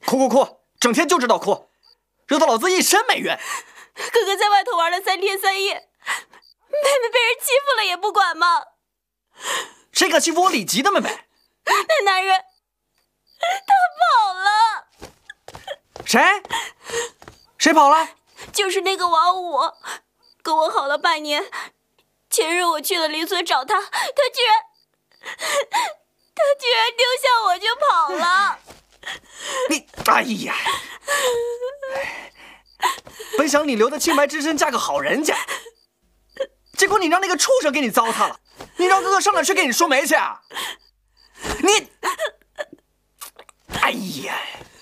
哭哭哭，整天就知道哭，惹得老子一身埋怨。 哥哥在外头玩了3天3夜，妹妹被人欺负了也不管吗？ 谁敢欺负我李吉的妹妹？ 那男人，他跑了。 谁？谁跑了？ 就是那个王五，跟我好了半年。前日我去了邻村找他，他居然丢下我就跑了。 你，哎呀！本想你留的清白之身嫁个好人家，结果你让那个畜生给你糟蹋了。你让哥哥上哪去给你说媒去啊？你，哎呀！